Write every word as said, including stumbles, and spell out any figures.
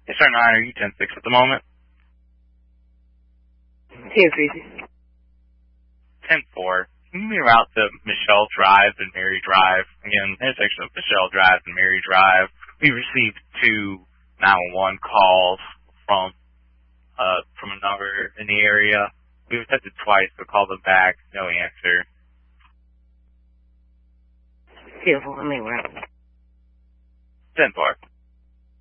Yes, sir, nine, are you ten six at the moment? ten three. ten four. Can you route to Michelle Drive and Mary Drive? Again, intersection of Michelle Drive and Mary Drive. We received two nine one one calls from uh from a number in the area. We've attempted twice to call them back, no answer. ten four, I mean, right. ten four.